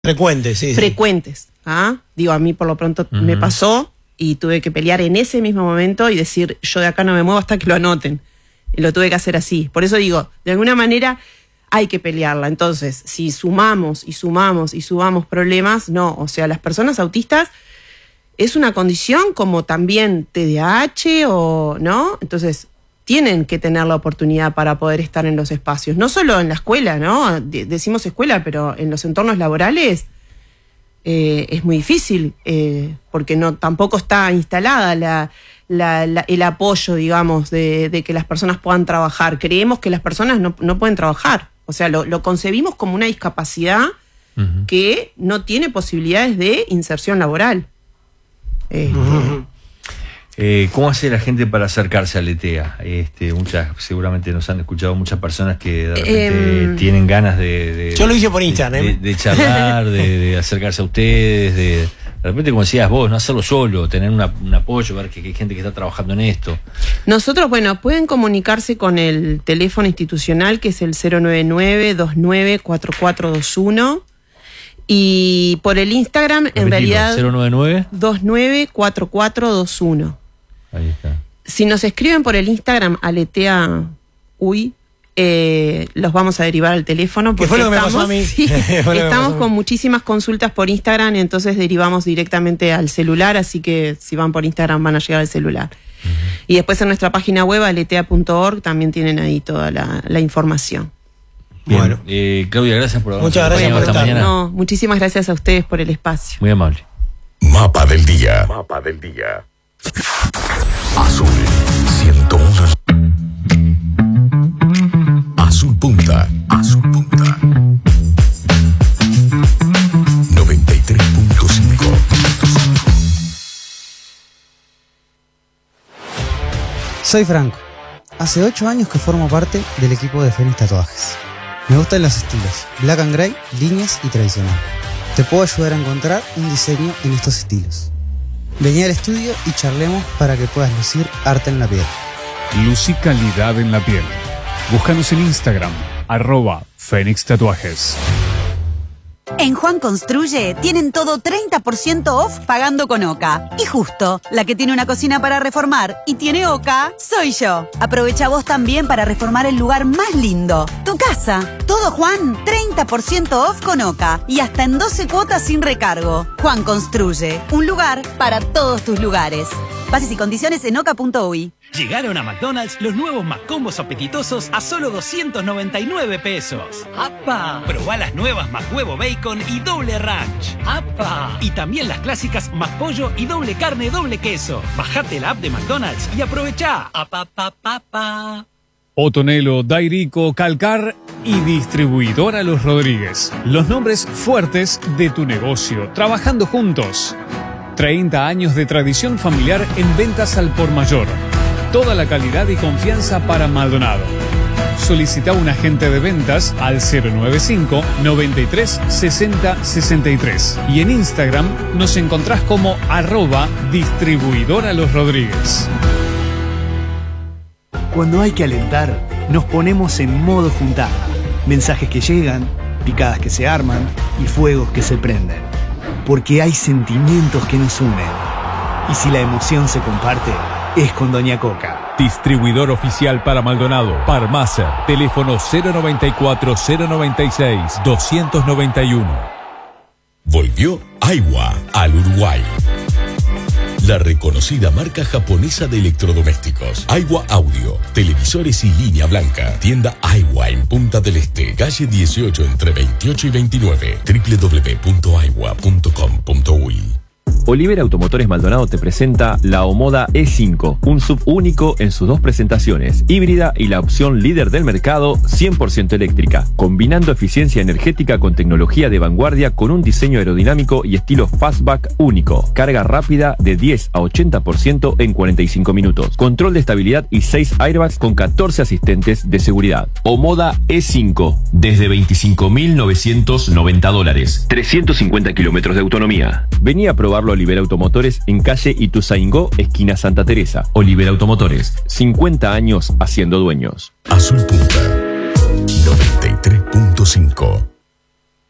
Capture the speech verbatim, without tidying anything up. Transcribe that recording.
Frecuentes, sí. Frecuentes. Sí. ¿Ah? Digo, a mí por lo pronto uh-huh. me pasó y tuve que pelear en ese mismo momento y decir, yo de acá no me muevo hasta que lo anoten. Y lo tuve que hacer así. Por eso digo, de alguna manera hay que pelearla. Entonces, si sumamos y sumamos y sumamos problemas, no. O sea, las personas autistas es una condición como también T D A H o, ¿no? Entonces, tienen que tener la oportunidad para poder estar en los espacios. No solo en la escuela, ¿no? De- decimos escuela, pero en los entornos laborales eh, es muy difícil eh, porque no tampoco está instalada la... La, la, el apoyo, digamos, de, de que las personas puedan trabajar. Creemos que las personas no, no pueden trabajar. O sea, lo, lo concebimos como una discapacidad uh-huh. que no tiene posibilidades de inserción laboral. Eh, uh-huh. eh, ¿Cómo hace la gente para acercarse a Aletea? Este, muchas, seguramente nos han escuchado muchas personas que de repente eh, tienen ganas de, de... Yo lo hice por Instagram. De, de, de charlar, de, de acercarse a ustedes, de... De repente, como decías vos, no hacerlo solo, tener una, un apoyo, ver que, que hay gente que está trabajando en esto. Nosotros, bueno, pueden comunicarse con el teléfono institucional que es el cero nueve nueve, dos nueve cuatro cuatro dos uno y por el Instagram, Repetilo, en realidad, cero nueve nueve, dos nueve cuatro cuatro dos uno. Ahí está. Si nos escriben por el Instagram, Aletea Uy, Eh, los vamos a derivar al teléfono porque fue lo que estamos, me pasó a mí. Sí, estamos con muchísimas consultas por Instagram, entonces derivamos directamente al celular, así que si van por Instagram van a llegar al celular. Uh-huh. Y después en nuestra página web aletea punto org también tienen ahí toda la, la información. Bien. Bueno, eh, Claudia, gracias por muchas gracias por esta estar. mañana. No, muchísimas gracias a ustedes por el espacio. Muy amable. Mapa del día. Mapa del día. Azul ciento uno. Azul Punta. Azul Punta. noventa y tres punto cinco. Soy Franco. Hace ocho años que formo parte del equipo de Fénix Tatuajes. Me gustan los estilos, black and grey, líneas y tradicional. Te puedo ayudar a encontrar un diseño en estos estilos. Vení al estudio y charlemos para que puedas lucir arte en la piel. Lucí calidad en la piel. Búscanos en Instagram, arroba Fénix Tatuajes. En Juan Construye tienen todo treinta por ciento off pagando con Oca. Y justo, la que tiene una cocina para reformar y tiene Oca, soy yo. Aprovecha vos también para reformar el lugar más lindo, tu casa. Todo Juan, treinta por ciento off con Oca y hasta en doce cuotas sin recargo. Juan Construye, un lugar para todos tus lugares. Bases y condiciones en oca punto uy. Llegaron a McDonald's los nuevos McCombos apetitosos a solo doscientos noventa y nueve pesos. ¡Apa! Probá las nuevas McHuevo Bacon y Doble Ranch. ¡Apa! Y también las clásicas McPollo y Doble Carne Doble Queso. Bajate la app de McDonald's y aprovechá. ¡Apa, pa, pa, pa! Otonelo, Dairico, Calcar y Distribuidora Los Rodríguez. Los nombres fuertes de tu negocio, trabajando juntos. treinta años de tradición familiar en ventas al por mayor. Toda la calidad y confianza para Maldonado. Solicita un agente de ventas al cero nueve cinco, noventa y tres, sesenta, sesenta y tres. Y en Instagram nos encontrás como arroba Distribuidora Los Rodríguez. Cuando hay que alentar, nos ponemos en modo juntada. Mensajes que llegan, picadas que se arman y fuegos que se prenden. Porque hay sentimientos que nos unen. Y si la emoción se comparte, es con Doña Coca. Distribuidor oficial para Maldonado, Parmacer, teléfono cero noventa y cuatro, cero noventa y seis, doscientos noventa y uno. Volvió Aiwa al Uruguay. La reconocida marca japonesa de electrodomésticos. Aiwa Audio, televisores y línea blanca. Tienda Aiwa en Punta del Este, calle dieciocho entre veintiocho y veintinueve. doble u doble u doble u punto aiwa punto com punto uy. Olivera Automotores Maldonado te presenta la Omoda E cinco, un S U V único en sus dos presentaciones, híbrida y la opción líder del mercado, cien por ciento eléctrica, combinando eficiencia energética con tecnología de vanguardia con un diseño aerodinámico y estilo fastback único, carga rápida de diez a ochenta por ciento en cuarenta y cinco minutos, control de estabilidad y seis airbags con catorce asistentes de seguridad. Omoda E cinco, desde veinticinco mil novecientos noventa dólares, trescientos cincuenta kilómetros de autonomía. Vení a probarlo a Olivera Automotores en calle Ituzaingó, esquina Santa Teresa. Olivera Automotores, cincuenta años haciendo dueños. Azul Punta, noventa y tres punto cinco.